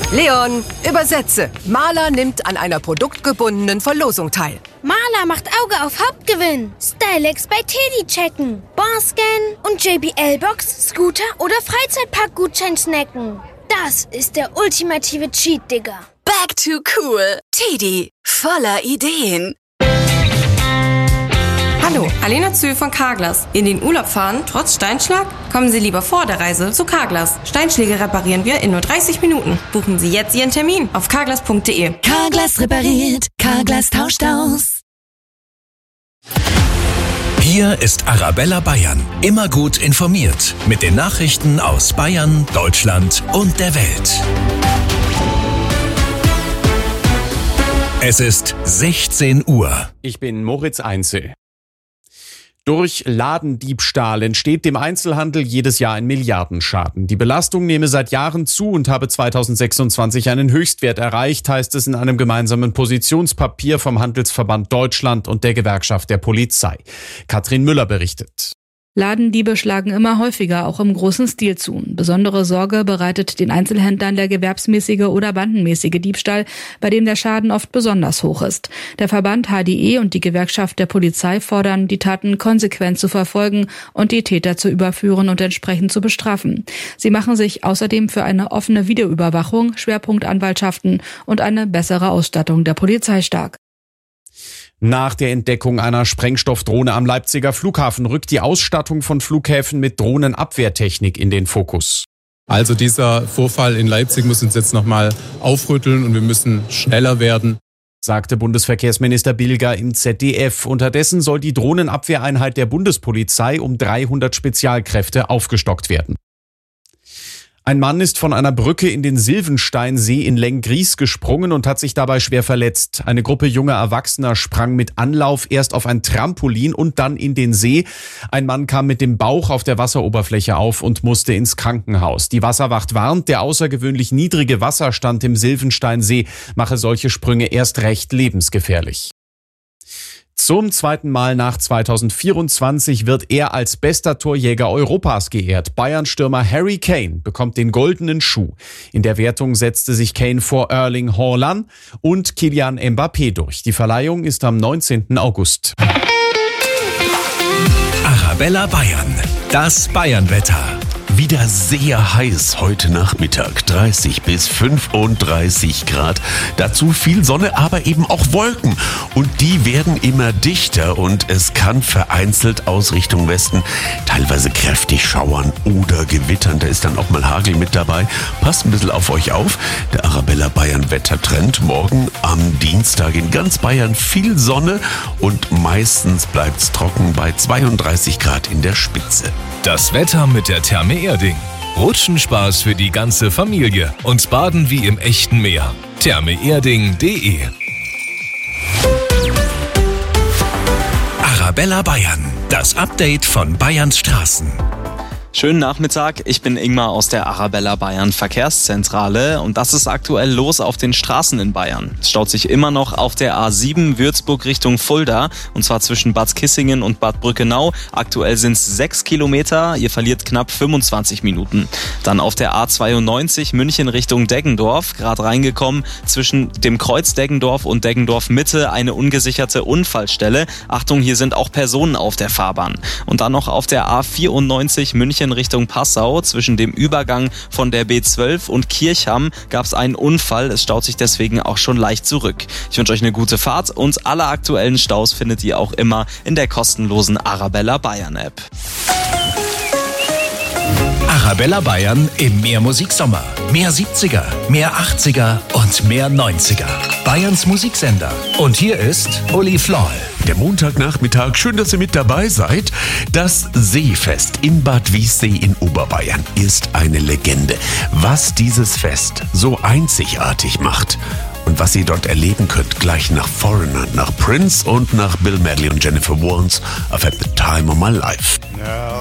Leon, übersetze. Maler nimmt an einer produktgebundenen Verlosung teil. Maler macht Auge auf Hauptgewinn. Stylex bei Teddy checken. Barscan und JBL-Box, Scooter oder Freizeitpark-Gutschein snacken. Das ist der ultimative Cheat, Digga. Back to cool. Teddy, voller Ideen. Hallo, Alena Zühl von Carglass. In den Urlaub fahren, trotz Steinschlag? Kommen Sie lieber vor der Reise zu Carglass. Steinschläge reparieren wir in nur 30 Minuten. Buchen Sie jetzt Ihren Termin auf carglass.de. Carglass repariert, Carglass tauscht aus. Hier ist Arabella Bayern. Immer gut informiert. Mit den Nachrichten aus Bayern, Deutschland und der Welt. Es ist 16 Uhr. Ich bin Moritz Einzel. Durch Ladendiebstahl entsteht dem Einzelhandel jedes Jahr ein Milliardenschaden. Die Belastung nehme seit Jahren zu und habe 2026 einen Höchstwert erreicht, heißt es in einem gemeinsamen Positionspapier vom Handelsverband Deutschland und der Gewerkschaft der Polizei. Katrin Müller berichtet. Ladendiebe schlagen immer häufiger, auch im großen Stil zu. Besondere Sorge bereitet den Einzelhändlern der gewerbsmäßige oder bandenmäßige Diebstahl, bei dem der Schaden oft besonders hoch ist. Der Verband HDE und die Gewerkschaft der Polizei fordern, die Taten konsequent zu verfolgen und die Täter zu überführen und entsprechend zu bestrafen. Sie machen sich außerdem für eine offene Videoüberwachung, Schwerpunktanwaltschaften und eine bessere Ausstattung der Polizei stark. Nach der Entdeckung einer Sprengstoffdrohne am Leipziger Flughafen rückt die Ausstattung von Flughäfen mit Drohnenabwehrtechnik in den Fokus. Also dieser Vorfall in Leipzig muss uns jetzt nochmal aufrütteln und wir müssen schneller werden, sagte Bundesverkehrsminister Bilger im ZDF. Unterdessen soll die Drohnenabwehreinheit der Bundespolizei um 300 Spezialkräfte aufgestockt werden. Ein Mann ist von einer Brücke in den Silvensteinsee in Lenggries gesprungen und hat sich dabei schwer verletzt. Eine Gruppe junger Erwachsener sprang mit Anlauf erst auf ein Trampolin und dann in den See. Ein Mann kam mit dem Bauch auf der Wasseroberfläche auf und musste ins Krankenhaus. Die Wasserwacht warnt, der außergewöhnlich niedrige Wasserstand im Silvensteinsee mache solche Sprünge erst recht lebensgefährlich. Zum zweiten Mal nach 2024 wird er als bester Torjäger Europas geehrt. Bayern-Stürmer Harry Kane bekommt den goldenen Schuh. In der Wertung setzte sich Kane vor Erling Haaland und Kylian Mbappé durch. Die Verleihung ist am 19. August. Arabella Bayern. Das Bayernwetter. Wieder sehr heiß heute Nachmittag, 30 bis 35 Grad. Dazu viel Sonne, aber eben auch Wolken. Und die werden immer dichter und es kann vereinzelt aus Richtung Westen teilweise kräftig schauern oder gewittern. Da ist dann auch mal Hagel mit dabei. Passt ein bisschen auf euch auf. Der Arabella Bayern Wettertrend. Morgen am Dienstag in ganz Bayern viel Sonne und meistens bleibt's trocken bei 32 Grad in der Spitze. Das Wetter mit der Therme Erding. Rutschenspaß für die ganze Familie und Baden wie im echten Meer. thermeerding.de. Arabella Bayern. Das Update von Bayerns Straßen. Schönen Nachmittag, ich bin Ingmar aus der Arabella Bayern Verkehrszentrale und das ist aktuell los auf den Straßen in Bayern. Es staut sich immer noch auf der A7 Würzburg Richtung Fulda und zwar zwischen Bad Kissingen und Bad Brückenau. Aktuell sind es 6 Kilometer, ihr verliert knapp 25 Minuten. Dann auf der A92 München Richtung Deggendorf, gerade reingekommen, zwischen dem Kreuz Deggendorf und Deggendorf Mitte eine ungesicherte Unfallstelle. Achtung, hier sind auch Personen auf der Fahrbahn. Und dann noch auf der A94 München Richtung Passau. Zwischen dem Übergang von der B12 und Kirchham gab es einen Unfall. Es staut sich deswegen auch schon leicht zurück. Ich wünsche euch eine gute Fahrt und alle aktuellen Staus findet ihr auch immer in der kostenlosen Arabella Bayern App. Arabella Bayern im Mehrmusiksommer. Mehr 70er, mehr 80er und mehr 90er. Bayerns Musiksender. Und hier ist Uli Floll. Der Montagnachmittag, schön, dass ihr mit dabei seid. Das Seefest in Bad Wiessee in Oberbayern ist eine Legende. Was dieses Fest so einzigartig macht und was ihr dort erleben könnt, gleich nach Foreigner, nach Prince und nach Bill Medley und Jennifer Warnes, I've had the time of my life.